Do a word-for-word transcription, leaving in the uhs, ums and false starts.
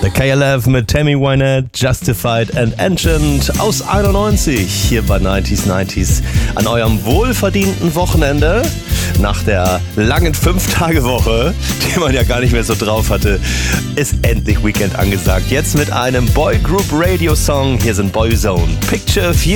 The K L F mit Tammy Wynette, Justified and Ancient aus einundneunzig hier bei neunziger neunzig an eurem wohlverdienten Wochenende. Nach der langen fünf-Tage-Woche, die man ja gar nicht mehr so drauf hatte, ist endlich Weekend angesagt. Jetzt mit einem Boy Group Radio Song. Hier sind Boyzone. Picture of You.